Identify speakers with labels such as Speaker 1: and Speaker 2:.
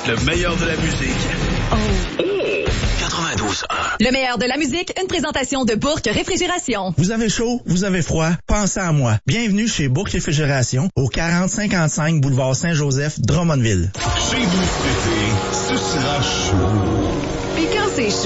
Speaker 1: Le meilleur de la musique.
Speaker 2: Oh.
Speaker 1: 92.1.
Speaker 2: Le meilleur de la musique, une présentation de Bourque Réfrigération.
Speaker 3: Vous avez chaud, vous avez froid, pensez à moi. Bienvenue chez Bourque Réfrigération, au 4055 boulevard Saint-Joseph, Drummondville.
Speaker 4: Chez vous cet été, ce sera chaud.
Speaker 2: Puis quand c'est chaud,